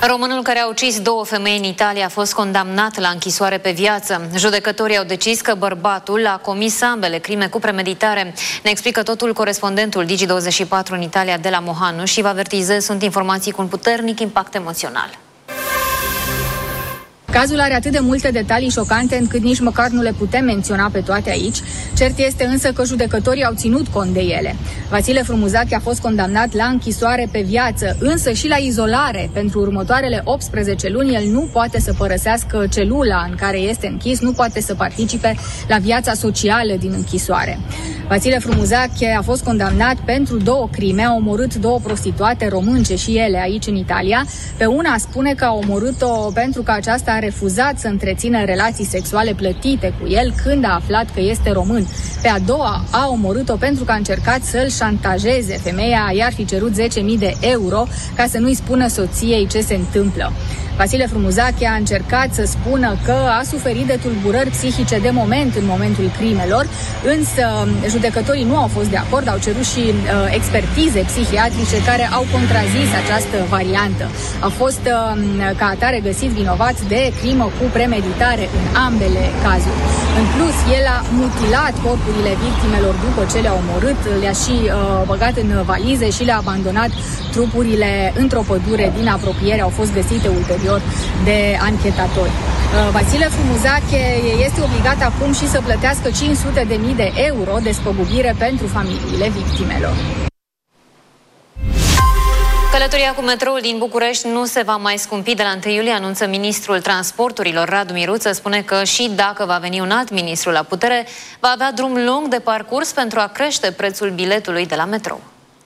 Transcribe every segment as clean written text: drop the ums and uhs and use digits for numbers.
Românul care a ucis 2 femei în Italia a fost condamnat la închisoare pe viață. Judecătorii au decis că bărbatul a comis ambele crime cu premeditare. Ne explică totul corespondentul Digi24 în Italia de la Mohanu și vă avertizez, sunt informații cu un puternic impact emoțional. Cazul are atât de multe detalii șocante încât nici măcar nu le putem menționa pe toate aici. Cert este însă că judecătorii au ținut cont de ele. Vasile Frumuzache a fost condamnat la închisoare pe viață, însă și la izolare. Pentru următoarele 18 luni el nu poate să părăsească celula în care este închis, nu poate să participe la viața socială din închisoare. Vasile Frumuzache a fost condamnat pentru 2 crime, a omorât 2 prostituate românce și ele aici în Italia. Pe una spune că a omorât-o pentru că aceasta a refuzat să întrețină relații sexuale plătite cu el când a aflat că este român. Pe a doua a omorât-o pentru că a încercat să-l șantajeze. Femeia i-ar fi cerut 10.000 de euro ca să nu-i spună soției ce se întâmplă. Vasile Frumuzache a încercat să spună că a suferit de tulburări psihice de moment în momentul crimelor, însă judecătorii nu au fost de acord, au cerut și expertize psihiatrice care au contrazis această variantă. A fost ca atare găsit vinovat de crimă cu premeditare în ambele cazuri. În plus, el a mutilat corpurile victimelor după ce le-a omorât, le-a și băgat în valize și le-a abandonat trupurile într-o pădure din apropiere, au fost găsite ulterior de anchetatori. Vasile Frumuzache este obligat acum și să plătească 500.000 de euro despăgubire pentru familiile victimelor. Călătoria cu metroul din București nu se va mai scumpi de la 1 iulie, anunță ministrul transporturilor Radu Miruță. Spune că și dacă va veni un alt ministru la putere, va avea drum lung de parcurs pentru a crește prețul biletului de la metrou.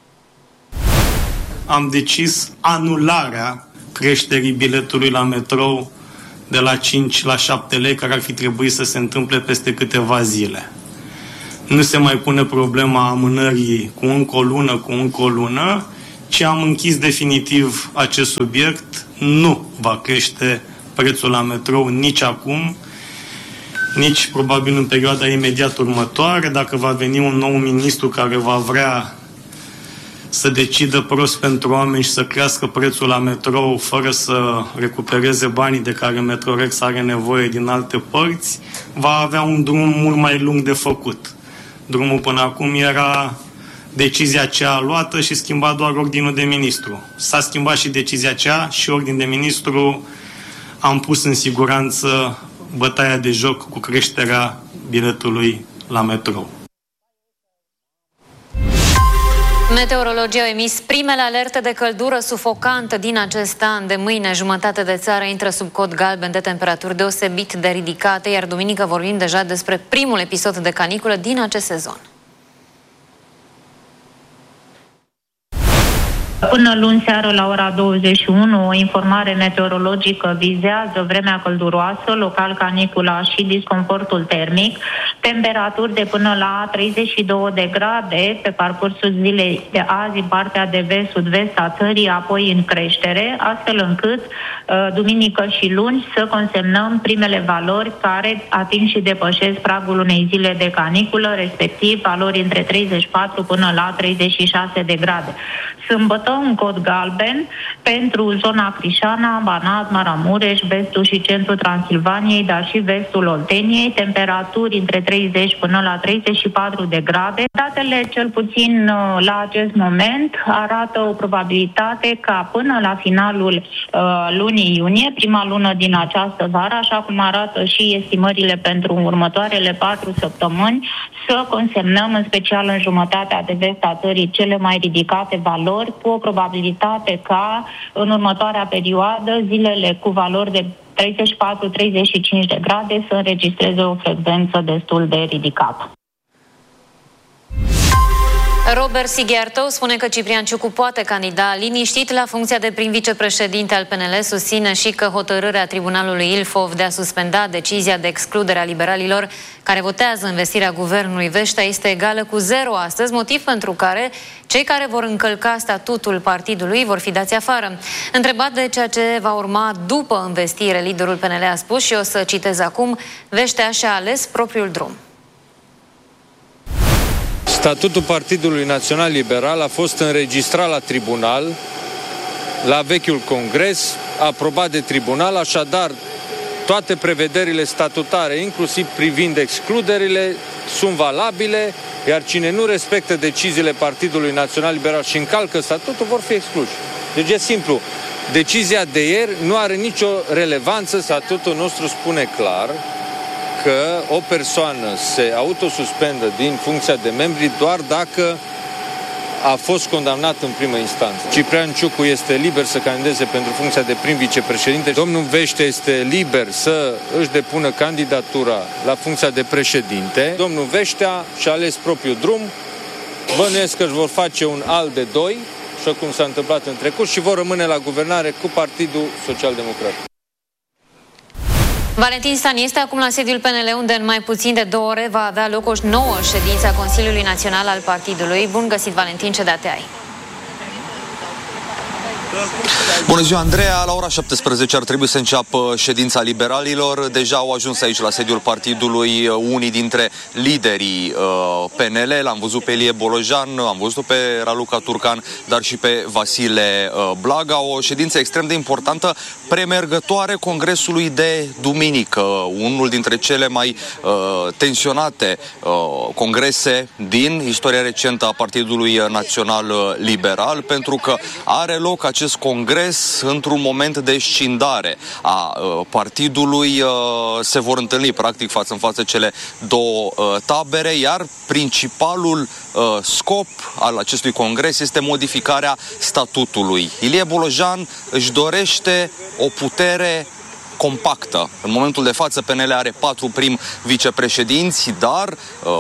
Am decis anularea creșterii biletului la metrou de la 5 la 7 lei, care ar fi trebuit să se întâmple peste câteva zile. Nu se mai pune problema amânării cu încă o lună, ci am închis definitiv acest subiect. Nu va crește prețul la metrou nici acum, nici probabil în perioada imediat următoare. Dacă va veni un nou ministru care va vrea să decidă prost pentru oameni și să crească prețul la metrou fără să recupereze banii de care Metrorex are nevoie din alte părți, va avea un drum mult mai lung de făcut. Drumul până acum era decizia aceea luată și schimba doar ordinul de ministru. S-a schimbat și decizia aceea și ordin de ministru. Am pus în siguranță bătaia de joc cu creșterea biletului la metrou. Meteorologii au emis primele alerte de căldură sufocantă din acest an. De mâine, jumătate de țară intră sub cod galben de temperaturi deosebit de ridicate, iar duminică vorbim deja despre primul episod de caniculă din acest sezon. Până luni seară la ora 21, o informare meteorologică vizează vremea călduroasă, local canicula și disconfortul termic, temperaturi de până la 32 de grade pe parcursul zilei de azi în partea de vest-sud-vest a țării, apoi în creștere, astfel încât duminică și luni să consemnăm primele valori care ating și depășesc pragul unei zile de caniculă, respectiv valori între 34 până la 36 de grade. Sâmbătă un cod galben pentru zona Crișana, Banat, Maramureș, vestul și centrul Transilvaniei, dar și vestul Olteniei, temperaturi între 30 până la 34 de grade. Datele, cel puțin la acest moment, arată o probabilitate ca până la finalul lunii iunie, prima lună din această vară, așa cum arată și estimările pentru următoarele 4 săptămâni, să consemnăm în special în jumătatea de vest a țării cele mai ridicate valori, cu o probabilitate ca în următoarea perioadă zilele cu valori de 34-35 de grade să înregistreze o frecvență destul de ridicată. Robert Sighiartău spune că Ciprian Ciucu poate candida liniștit la funcția de prim vicepreședinte al PNL, susține și că hotărârea Tribunalului Ilfov de a suspenda decizia de excludere a liberalilor care votează investirea guvernului Vestea este egală cu 0 astăzi, motiv pentru care cei care vor încălca statutul partidului vor fi dați afară. Întrebat de ceea ce va urma după investire, liderul PNL a spus, și o să citez acum, Vestea și-a ales propriul drum. Statutul Partidului Național Liberal a fost înregistrat la tribunal, la vechiul congres, aprobat de tribunal, așadar toate prevederile statutare, inclusiv privind excluderile, sunt valabile, iar cine nu respectă deciziile Partidului Național Liberal și încalcă statutul vor fi excluși. Deci e simplu. Decizia de ieri nu are nicio relevanță, statutul nostru spune clar că o persoană se autosuspendă din funcția de membri doar dacă a fost condamnat în primă instanță. Ciprian Ciucu este liber să candideze pentru funcția de prim vicepreședinte. Domnul Veștea este liber să își depună candidatura la funcția de președinte. Domnul Veștea și-a ales propriul drum. Bănuiesc că își vor face un al de doi, așa cum s-a întâmplat în trecut, și vor rămâne la guvernare cu Partidul Social-Democrat. Valentin Stan este acum la sediul PNL, unde în mai puțin de 2 ore va avea loc o nouă ședință a Consiliului Național al Partidului. Bun găsit, Valentin, ce date ai? Bună ziua, Andreea! La ora 17 ar trebui să înceapă ședința liberalilor. Deja au ajuns aici la sediul partidului unii dintre liderii PNL. L-am văzut pe Ilie Bolojan, am văzut pe Raluca Turcan, dar și pe Vasile Blaga. O ședință extrem de importantă, premergătoare congresului de duminică. Unul dintre cele mai tensionate congrese din istoria recentă a Partidului Național Liberal, pentru că are loc acest congres într-un moment de scindare a partidului. Se vor întâlni practic față în față cele două tabere, iar principalul scop al acestui congres este modificarea statutului. Ilie Bolojan își dorește o putere compactă. În momentul de față PNL are 4 prim vicepreședinți, dar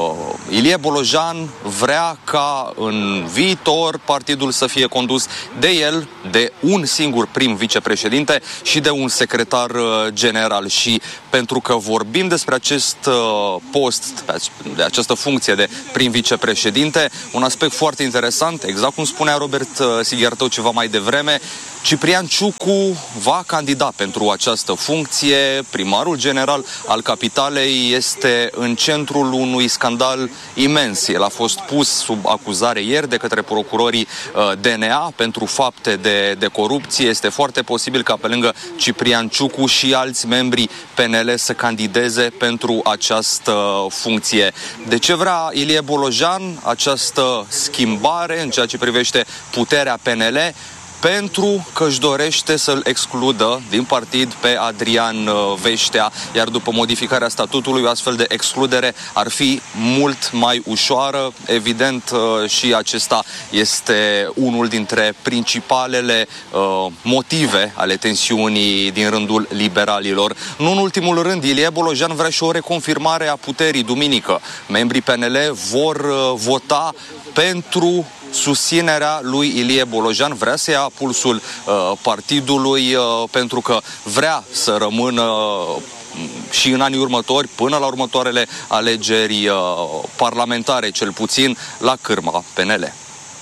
Ilie Bolojan vrea ca în viitor partidul să fie condus de el, de un singur prim vicepreședinte și de un secretar general. Și pentru că vorbim despre acest post, de această funcție de prim vicepreședinte, un aspect foarte interesant, exact cum spunea Robert Sighiartău ceva mai devreme, Ciprian Ciucu va candida pentru această funcție. Primarul general al capitalei este în centrul unui scandal imens. El a fost pus sub acuzare ieri de către procurorii DNA pentru fapte de corupție. Este foarte posibil ca pe lângă Ciprian Ciucu și alți membri PNL să candideze pentru această funcție. De ce vrea Ilie Bolojan această schimbare în ceea ce privește puterea PNL? Pentru că își dorește să-l excludă din partid pe Adrian Veștea, iar după modificarea statutului, o astfel de excludere ar fi mult mai ușoară. Evident, și acesta este unul dintre principalele motive ale tensiunii din rândul liberalilor. Nu în ultimul rând, Ilie Bolojan vrea și o reconfirmare a puterii duminică. Membrii PNL vor vota pentru susținerea lui Ilie Bolojan, vrea să ia pulsul partidului pentru că vrea să rămână și în anii următori, până la următoarele alegeri parlamentare, cel puțin, la cârma PNL.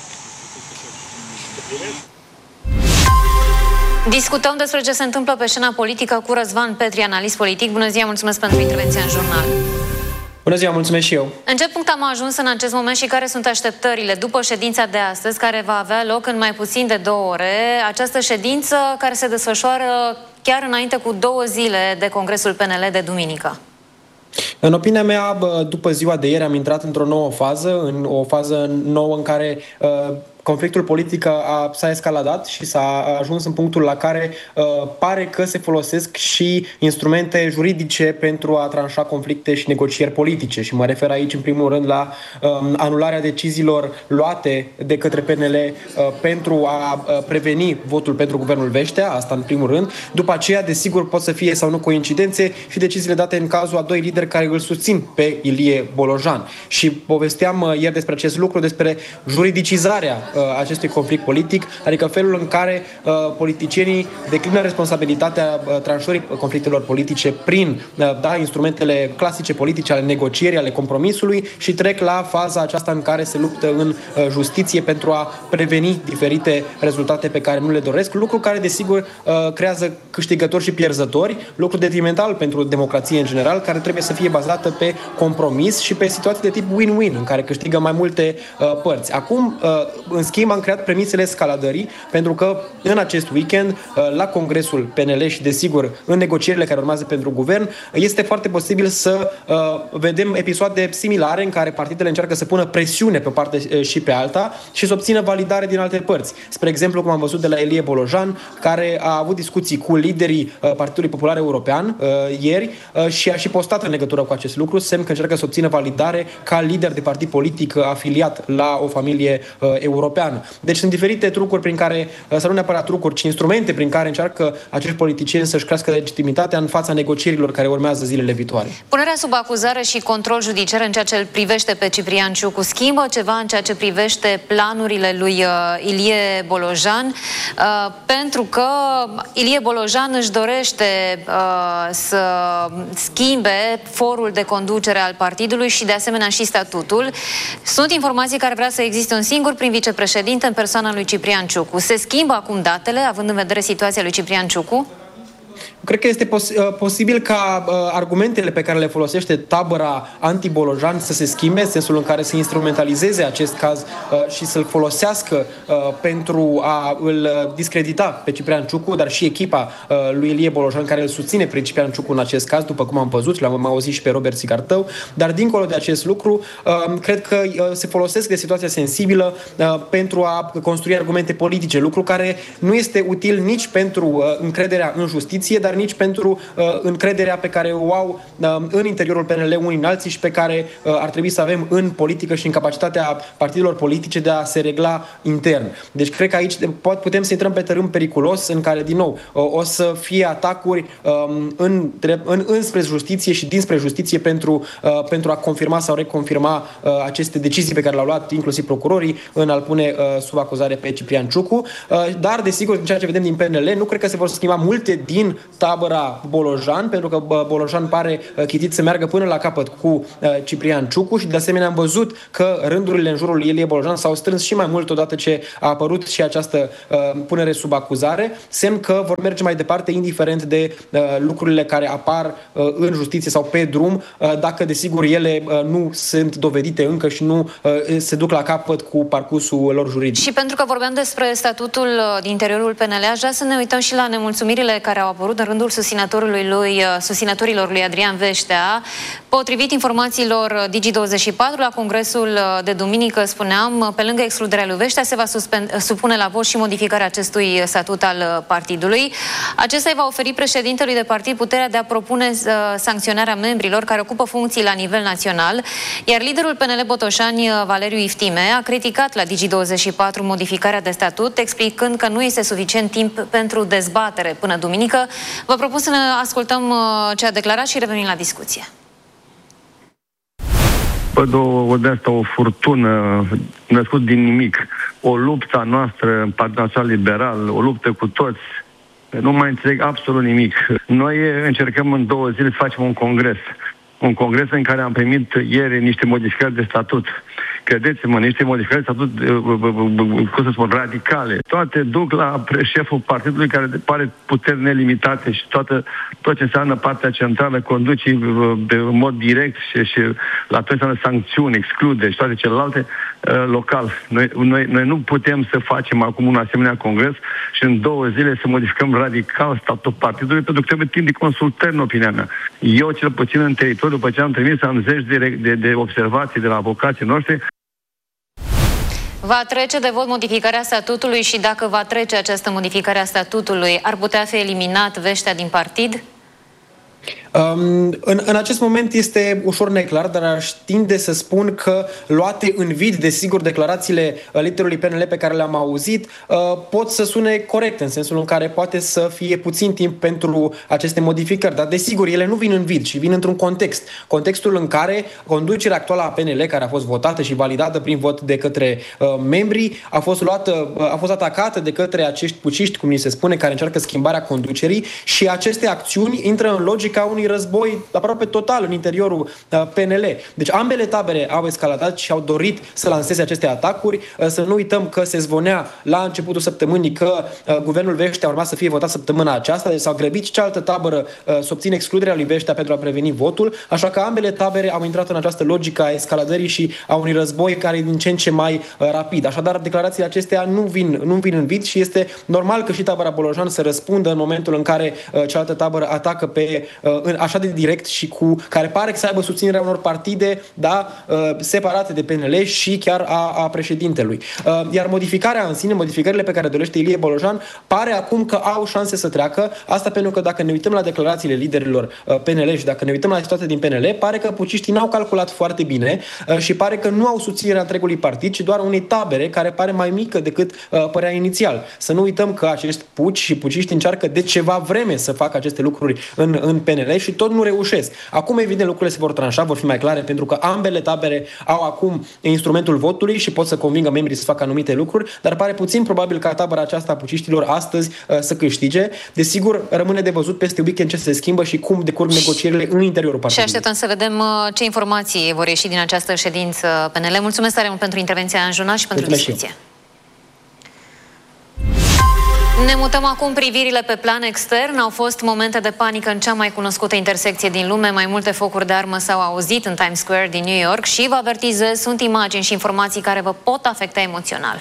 Discutăm despre ce se întâmplă pe scena politică cu Răzvan Petri, analist politic. Bună ziua, mulțumesc pentru intervenția în jurnal. Bună ziua, mulțumesc și eu. În ce punct am ajuns în acest moment și care sunt așteptările după ședința de astăzi, care va avea loc în mai puțin de 2 ore, această ședință care se desfășoară chiar înainte cu 2 zile de Congresul PNL de duminică? În opinia mea, după ziua de ieri am intrat într-o nouă fază, în o fază nouă în care conflictul politic s-a escaladat și s-a ajuns în punctul la care pare că se folosesc și instrumente juridice pentru a tranșa conflicte și negocieri politice. Și mă refer aici în primul rând la anularea deciziilor luate de către PNL pentru a preveni votul pentru guvernul Veștea, asta în primul rând. După aceea, desigur, pot să fie sau nu coincidențe și deciziile date în cazul a 2 lideri care îl susțin pe Ilie Bolojan. Și povesteam ieri despre acest lucru, despre juridicizarea acestui conflict politic, adică felul în care politicienii declină responsabilitatea tranșării conflictelor politice prin instrumentele clasice politice ale negocierii, ale compromisului și trec la faza aceasta în care se luptă în justiție pentru a preveni diferite rezultate pe care nu le doresc, lucru care desigur creează câștigători și pierzători, lucru detrimental pentru democrație în general, care trebuie să fie bazată pe compromis și pe situații de tip win-win, în care câștigă mai multe părți. Acum, în schimb, am creat premisele escaladării, pentru că în acest weekend, la Congresul PNL și, desigur, în negocierile care urmează pentru guvern, este foarte posibil să vedem episoade similare în care partidele încearcă să pună presiune pe o parte și pe alta și să obțină validare din alte părți. Spre exemplu, cum am văzut de la Ilie Bolojan, care a avut discuții cu liderii Partidului Popular European ieri și a și postat în legătură cu acest lucru, semn că încearcă să obțină validare ca lider de partid politic afiliat la o familie europeană. Deci sunt diferite trucuri prin care, să nu neapărat trucuri, ci instrumente prin care încearcă acești politicieni să-și crească legitimitatea în fața negocierilor care urmează zilele viitoare. Punerea sub acuzare și control judiciar în ceea ce îl privește pe Ciprian Ciucu schimbă ceva în ceea ce privește planurile lui Ilie Bolojan, pentru că Ilie Bolojan își dorește să schimbe forul de conducere al partidului și de asemenea și statutul. Sunt informații care vrea să existe un singur prim vicepreședinte în persoana lui Ciprian Ciucu. Se schimbă acum datele, având în vedere situația lui Ciprian Ciucu? Cred că este posibil ca argumentele pe care le folosește tabăra anti-Bolojan să se schimbe, în sensul în care să instrumentalizeze acest caz și să-l folosească pentru a îl discredita pe Ciprian Ciucu, dar și echipa lui Ilie Bolojan, care îl susține pe Ciprian Ciucu în acest caz, după cum am văzut, l-am auzit și pe Robert Sigartău, dar dincolo de acest lucru, cred că se folosesc de situația sensibilă pentru a construi argumente politice, lucru care nu este util nici pentru încrederea în justiție, dar nici pentru încrederea pe care o au în interiorul PNL unii în alții și pe care ar trebui să avem în politică și în capacitatea partidelor politice de a se regla intern. Deci cred că aici putem să intrăm pe tărâm periculos în care, din nou, o să fie atacuri înspre justiție și dinspre justiție pentru a confirma sau reconfirma aceste decizii pe care le-au luat inclusiv procurorii în a-l pune sub acuzare pe Ciprian Ciucu. Dar, desigur, din ceea ce vedem din PNL, nu cred că se vor schimba multe din tabăra Bolojan, pentru că Bolojan pare chitit să meargă până la capăt cu Ciprian Ciucu și de asemenea am văzut că rândurile în jurul lui Ilie Bolojan s-au strâns și mai mult odată ce a apărut și această punere sub acuzare, semn că vor merge mai departe indiferent de lucrurile care apar în justiție sau pe drum, dacă desigur ele nu sunt dovedite încă și nu se duc la capăt cu parcursul lor juridic. Și pentru că vorbeam despre statutul din interiorul PNL, aș vrea să ne uităm și la nemulțumirile care au apărut în rândul susținătorilor lui Adrian Veștea. Potrivit informațiilor Digi24, la congresul de duminică, spuneam, pe lângă excluderea lui Veștea, se va supune la vot și modificarea acestui statut al partidului. Acesta îi va oferi președintelui de partid puterea de a propune sancționarea membrilor care ocupă funcții la nivel național, iar liderul PNL Botoșani, Valeriu Iftime, a criticat la Digi24 modificarea de statut, explicând că nu este suficient timp pentru dezbatere până duminică. Vă propun să ne ascultăm ce a declarat și revenim la discuție. Văd de asta o furtună născut din nimic. O luptă a noastră în Partidul Național Liberal, o luptă cu toți. Nu mai înțeleg absolut nimic. Noi încercăm în 2 zile să facem un congres. Un congres în care am primit ieri niște modificări de statut. Credeți-mă, niște modificări de statut, cum să spun, radicale. Toate duc la șeful partidului, care pare puteri nelimitate și tot ce înseamnă partea centrală conduce în mod direct și la tot înseamnă sancțiuni, excluderi și toate celelalte local. Noi nu putem să facem acum un asemenea congres și în 2 zile să modificăm radical statutul partidului, pentru că trebuie timp de consultări, în opinia mea. Eu, cel puțin în teritoriu, după ce am trimis, am zeci de observații de la avocații noștri. Va trece de vot modificarea statutului și dacă va trece această modificare a statutului, ar putea fi eliminat Veștea din partid? În acest moment este ușor neclar, dar aș tinde să spun că, luate în vid, desigur, declarațiile liderului PNL pe care le-am auzit pot să sune corect, în sensul în care poate să fie puțin timp pentru aceste modificări, dar desigur ele nu vin în vid, ci vin într-un context. Contextul în care conducerea actuală a PNL, care a fost votată și validată prin vot de către membrii, a fost atacată de către acești puciști, cum ni se spune, care încearcă schimbarea conducerii, și aceste acțiuni intră în logica unui unui război aproape total în interiorul PNL. Deci ambele tabere au escaladat și au dorit să lanseze aceste atacuri. Să nu uităm că se zvonea la începutul săptămânii că guvernul Veștea urma să fie votat săptămâna aceasta, deci s-au grăbit și cealaltă tabără să obțină excluderea lui Veștea pentru a preveni votul, așa că ambele tabere au intrat în această logică a escaladării și a unui război care e din ce în ce mai rapid. Așadar, declarațiile acestea nu vin în vid și este normal că și tabăra Bolojan să răspundă în momentul în care cealaltă tabără atacă așa de direct și care pare să aibă susținerea unor partide, separate de PNL și chiar a președintelui. Iar modificarea în sine, modificările pe care dorește Ilie Bolojan, pare acum că au șanse să treacă. Asta pentru că dacă ne uităm la declarațiile liderilor PNL și dacă ne uităm la situația din PNL, pare că puciștii n-au calculat foarte bine și pare că nu au susținerea întregului partid, ci doar unei tabere care pare mai mică decât părea inițial. Să nu uităm că acești puci și puciști încearcă de ceva vreme să facă aceste lucruri în PNL și tot nu reușesc. Acum, evident, lucrurile se vor tranșa, vor fi mai clare, pentru că ambele tabere au acum instrumentul votului și pot să convingă membrii să facă anumite lucruri, dar pare puțin probabil ca tabăra aceasta a puciștilor astăzi să câștige. Desigur, rămâne de văzut peste weekend ce se schimbă și cum decurg negocierile în interiorul partidului. Și așteptăm să vedem ce informații vor ieși din această ședință PNL. Mulțumesc tare mult pentru intervenția în jurnal și pentru discuție. Ne mutăm acum privirile pe plan extern. Au fost momente de panică în cea mai cunoscută intersecție din lume. Mai multe focuri de armă s-au auzit în Times Square din New York și vă avertizez, sunt imagini și informații care vă pot afecta emoțional.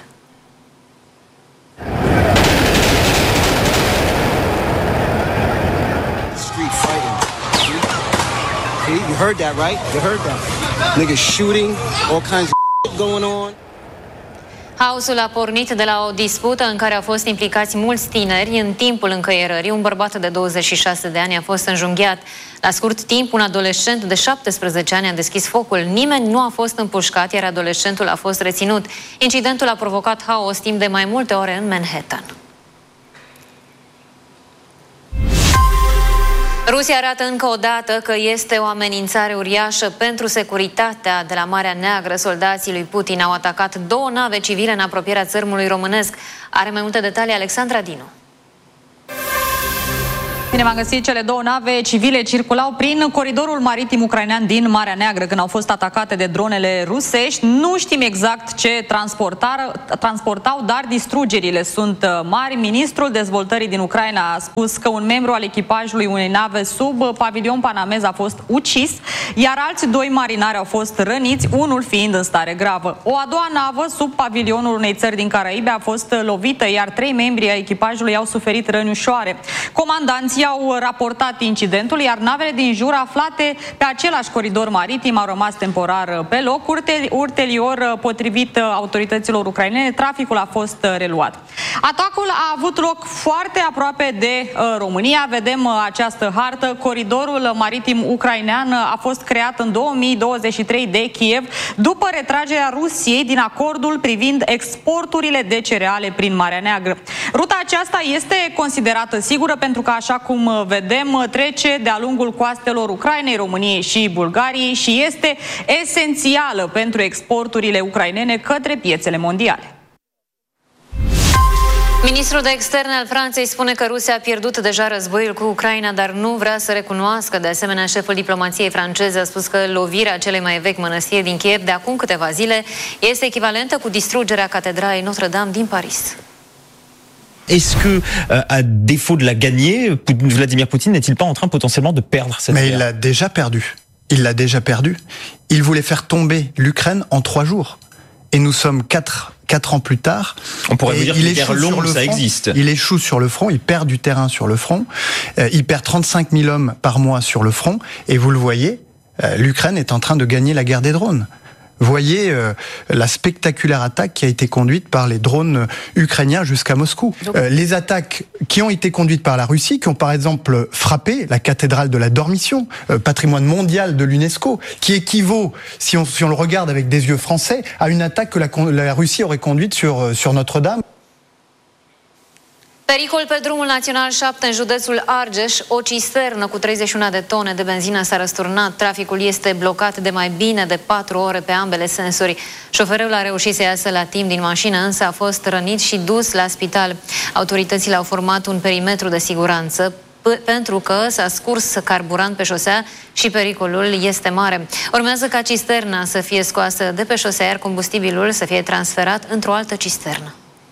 You heard that, right? You heard that. Niggas shooting, all kinds of going on. Haosul a pornit de la o dispută în care au fost implicați mulți tineri. În timpul încăierării, un bărbat de 26 de ani a fost înjunghiat. La scurt timp, un adolescent de 17 ani a deschis focul. Nimeni nu a fost împușcat, iar adolescentul a fost reținut. Incidentul a provocat haos timp de mai multe ore în Manhattan. Rusia arată încă o dată că este o amenințare uriașă pentru securitatea de la Marea Neagră. Soldații lui Putin au atacat 2 nave civile în apropierea țărmului românesc. Are mai multe detalii Alexandra Dinu. Bine v-am găsit, cele 2 nave civile circulau prin coridorul maritim ucrainean din Marea Neagră când au fost atacate de dronele rusești. Nu știm exact ce transportau, dar distrugerile sunt mari. Ministrul dezvoltării din Ucraina a spus că un membru al echipajului unei nave sub pavilion panamez a fost ucis, iar alți 2 marinari au fost răniți, unul fiind în stare gravă. O a doua navă sub pavilionul unei țări din Caraibe a fost lovită, iar 3 membri ai echipajului au suferit răni ușoare. Comandanții au raportat incidentul, iar navele din jur aflate pe același coridor maritim au rămas temporar pe loc. Ulterior, potrivit autorităților ucrainene, traficul a fost reluat. Atacul a avut loc foarte aproape de România. Vedem această hartă. Coridorul maritim ucrainean a fost creat în 2023 de Kiev după retragerea Rusiei din acordul privind exporturile de cereale prin Marea Neagră. Ruta aceasta este considerată sigură pentru că, așa cum vedem, trece de-a lungul coastelor Ucrainei, României și Bulgariei și este esențială pentru exporturile ucrainene către piețele mondiale. Ministrul de Externe al Franței spune că Rusia a pierdut deja războiul cu Ucraina, dar nu vrea să recunoască. De asemenea, șeful diplomației franceze a spus că lovirea celei mai vechi mănăstiri din Kiev de acum câteva zile este echivalentă cu distrugerea catedralei Notre-Dame din Paris. Est-ce que, à défaut de la gagner, Vladimir Poutine n'est-il pas en train potentiellement de perdre cette guerre? Mais il l'a déjà perdu. Il l'a déjà perdu. Il voulait faire tomber l'Ukraine en 3 jours. Et nous sommes 4 ans plus tard. On pourrait vous dire que les guerres longues, ça existe. Il échoue sur le front, il perd du terrain sur le front. Il perd 35 000 hommes par mois sur le front. Et vous le voyez, l'Ukraine est en train de gagner la guerre des drones. Voyez la spectaculaire attaque qui a été conduite par les drones ukrainiens jusqu'à Moscou. Les attaques qui ont été conduites par la Russie, qui ont par exemple frappé la cathédrale de la Dormition, patrimoine mondial de l'UNESCO, qui équivaut, si on le regarde avec des yeux français, à une attaque que la Russie aurait conduite sur Notre-Dame. Pericol pe drumul național 7 în județul Argeș. O cisternă cu 31 de tone de benzină s-a răsturnat. Traficul este blocat de mai bine de 4 ore pe ambele sensuri. Șoferul a reușit să iasă la timp din mașină, însă a fost rănit și dus la spital. Autoritățile au format un perimetru de siguranță. pentru că s-a scurs carburant pe șosea și pericolul este mare. Urmează ca cisterna să fie scoasă de pe șosea, iar combustibilul să fie transferat într-o altă cisternă.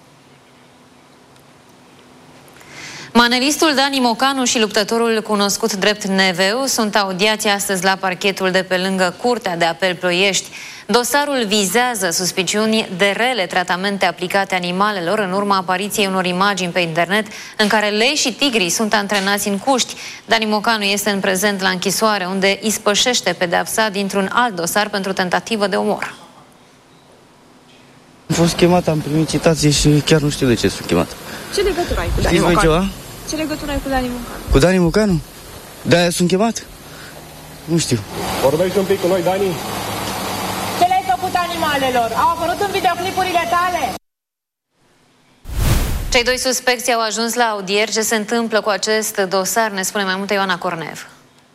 Manelistul Dani Mocanu și luptătorul cunoscut drept Neveu sunt audiați astăzi la parchetul de pe lângă Curtea de Apel Ploiești. Dosarul vizează suspiciuni de rele tratamente aplicate animalelor în urma apariției unor imagini pe internet în care lei și tigrii sunt antrenați în cuști. Dani Mocanu este în prezent la închisoare, unde ispășește pedeapsa dintr-un alt dosar pentru tentativă de omor. Am fost chemat, am primit citație și chiar nu știu de ce sunt chemat. Ce legătură ai cu Dani Mocanu? Ceva? Ce legătură ai cu Dani Mocanu? Cu Dani Mocanu? De-aia sunt chemat? Nu știu. Vorbești un pic cu noi, Dani? Ce le-ai făcut animalelor? Au apărut în videoclipurile tale? Cei doi suspecți au ajuns la audieri. Ce se întâmplă cu acest dosar? Ne spune mai multe Ioana Cornev.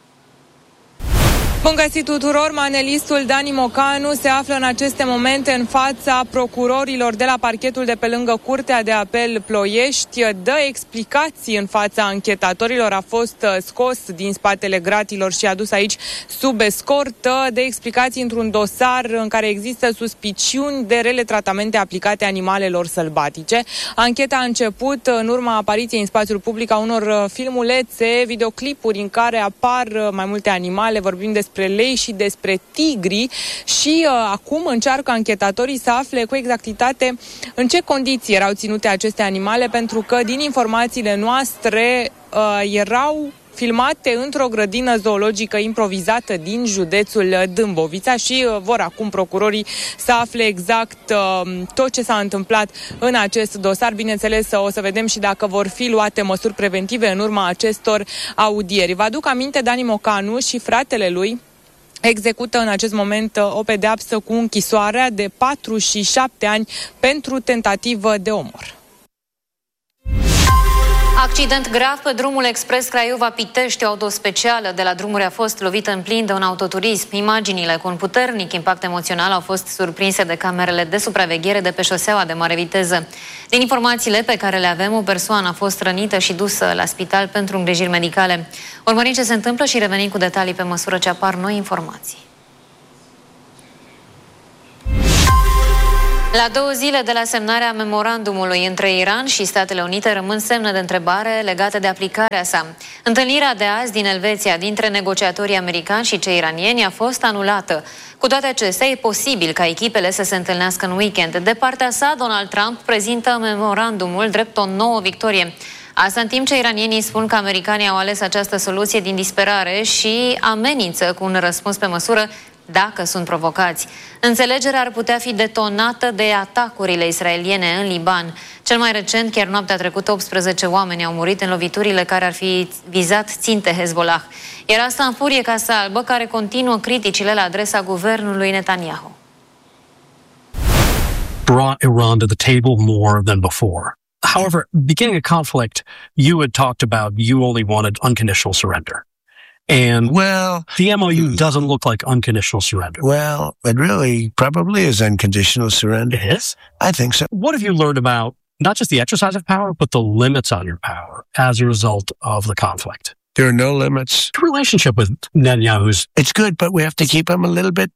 Bun găsit tuturor! Manelistul Dani Mocanu se află în aceste momente în fața procurorilor de la parchetul de pe lângă Curtea de Apel Ploiești. Dă explicații în fața anchetatorilor, a fost scos din spatele gratilor și adus aici sub escortă. Dă explicații într-un dosar în care există suspiciuni de rele tratamente aplicate animalelor sălbatice. Ancheta a început în urma apariției în spațiul public a unor filmulețe, videoclipuri în care apar mai multe animale, vorbim despre lei și despre tigri și acum încearcă anchetatorii să afle cu exactitate în ce condiții erau ținute aceste animale, pentru că din informațiile noastre erau filmate într-o grădină zoologică improvizată din județul Dâmbovița și vor acum procurorii să afle exact tot ce s-a întâmplat în acest dosar. Bineînțeles, o să vedem și dacă vor fi luate măsuri preventive în urma acestor audieri. Vă aduc aminte, Dani Mocanu și fratele lui execută în acest moment o pedeapsă cu închisoarea de 4 și 7 ani pentru tentativă de omor. Accident grav pe drumul expres Craiova-Pitești. O auto specială de la drumuri a fost lovită în plin de un autoturism. Imaginile cu un puternic impact emoțional au fost surprinse de camerele de supraveghere de pe șoseaua de mare viteză. Din informațiile pe care le avem, o persoană a fost rănită și dusă la spital pentru îngrijiri medicale. Urmărim ce se întâmplă și revenim cu detalii pe măsură ce apar noi informații. La 2 zile de la semnarea memorandumului între Iran și Statele Unite rămân semne de întrebare legate de aplicarea sa. Întâlnirea de azi din Elveția dintre negociatorii americani și cei iranieni a fost anulată. Cu toate acestea, e posibil ca echipele să se întâlnească în weekend. De partea sa, Donald Trump prezintă memorandumul drept o nouă victorie. Asta în timp ce iranienii spun că americanii au ales această soluție din disperare și amenință cu un răspuns pe măsură dacă sunt provocați. Înțelegerea ar putea fi detonată de atacurile israeliene în Liban. Cel mai recent, chiar noaptea trecută, 18 oameni au murit în loviturile care ar fi vizat ținte Hezbollah. Iar asta în furie Casa Albă, care continuă criticile la adresa guvernului Netanyahu. Brought Iran to the table more than before. However, beginning a conflict, you had talked about you only wanted unconditional surrender. And, well, the MOU doesn't look like unconditional surrender. Well, it really probably is unconditional surrender. It is? I think so. What have you learned about not just the exercise of power, but the limits on your power as a result of the conflict? There are no limits. The relationship with Netanyahu's... It's good, but we have to keep him a little bit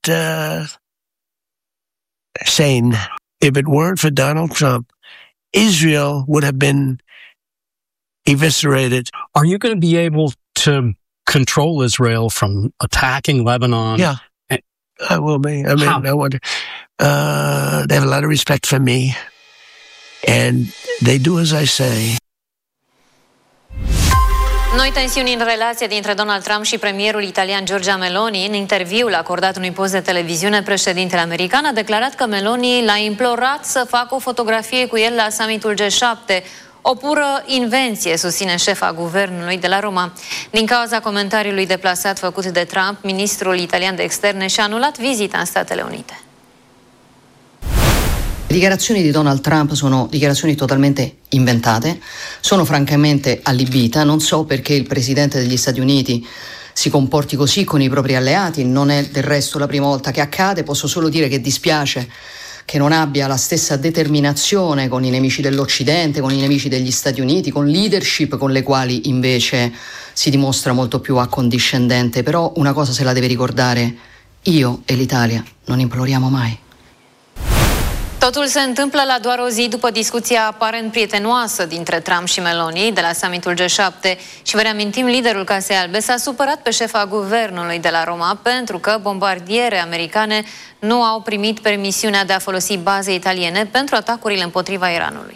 sane. If it weren't for Donald Trump, Israel would have been eviscerated. Are you going to be able to control Israel from attacking Lebanon? Yeah, I will be. I mean, I wonder. They have a lot of respect for me, and they do as I say. Noi tensiuni în relație dintre Donald Trump și premierul italian Giorgia Meloni. În interviul acordat unui post de televiziune, președintele american a declarat că Meloni l-a implorat să facă o fotografie cu el la summitul G7. O pură invenție, susține șefa guvernului de la Roma. Din cauza comentariului deplasat făcut de Trump, ministrul italian de externe și-a anulat vizita în Statele Unite. Le dichiarazioni di Donald Trump sono dichiarazioni totalmente inventate, sono francamente allibita, non so perché il presidente degli Stati Uniti si comporti così con i propri alleati, non è del resto la prima volta che accade, posso solo dire che dispiace che non abbia la stessa determinazione con i nemici dell'Occidente, con i nemici degli Stati Uniti, con leadership con le quali invece si dimostra molto più accondiscendente. Però una cosa se la deve ricordare: io e l'Italia non imploriamo mai. Totul se întâmplă la doar o zi după discuția aparent prietenoasă dintre Trump și Meloni de la summitul G7 și vă reamintim, liderul Casei Albe s-a supărat pe șefa guvernului de la Roma pentru că bombardiere americane nu au primit permisiunea de a folosi baze italiene pentru atacurile împotriva Iranului.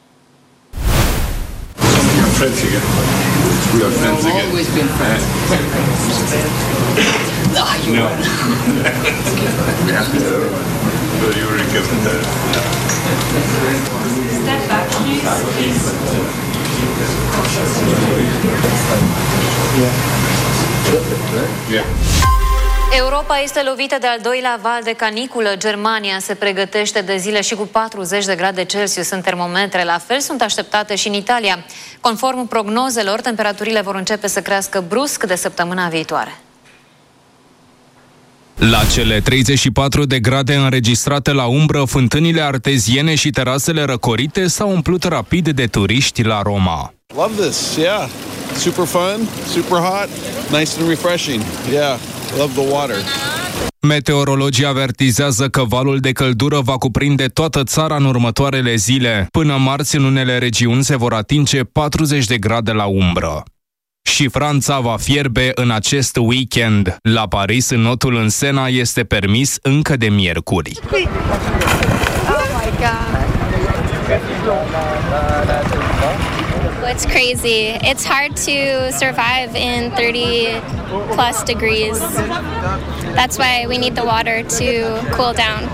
Step back, please. Europa este lovită de al doilea val de caniculă. Germania se pregătește de zile și cu 40 de grade Celsius în termometre. La fel sunt așteptate și în Italia. Conform prognozelor, temperaturile vor începe să crească brusc de săptămâna viitoare. La cele 34 de grade înregistrate la umbră, fântânile arteziene și terasele răcorite s-au umplut rapid de turiști la Roma. Love this, yeah. Super fun, super hot, nice and refreshing. Yeah, love the water. Meteorologii avertizează că valul de căldură va cuprinde toată țara în următoarele zile. Până marți, în unele regiuni se vor atinge 40 de grade la umbră. Și Franța va fierbe în acest weekend. La Paris, înotul în Sena este permis încă de miercuri. Oh my God. It's crazy. It's hard to survive in 30 plus degrees. That's why we need the water to cool down.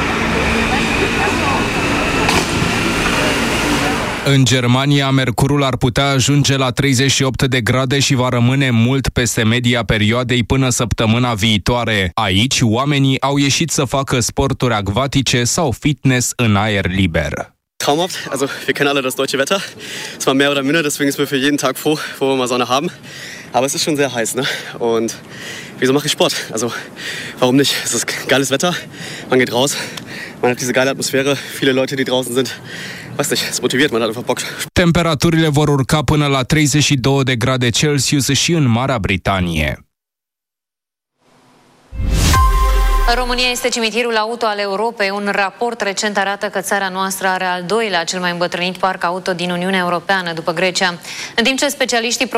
În Germania, mercurul ar putea ajunge la 38 de grade și va rămâne mult peste media perioadei până săptămâna viitoare. Aici, oamenii au ieșit să facă sporturi acvatice sau fitness în aer liber. Traumhaft, also wir kennen alle das deutsche Wetter. Es war mehr oder minder, deswegen sind wir für jeden Tag froh, wo wir mal Sonne haben. Aber es ist schon sehr heiß, ne? Und wieso mache ich Sport? Also, warum nicht? Es ist geiles Wetter, man geht raus, man hat diese geile Atmosphäre, viele Leute, die draußen sind. Weiß nicht, es motiviert, man hat einfach Bock. Temperaturile vor urca până la 32 de grade Celsius și în Marea Britanie. România este cimitirul auto al Europei. Un raport recent arată că țara noastră are al doilea cel mai îmbătrânit parc auto din Uniunea Europeană, după Grecia. În timp ce specialiștii